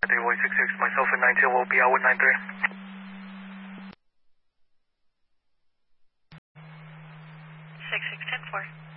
Voice 66, myself and 90 will be out with 93. 6610-4.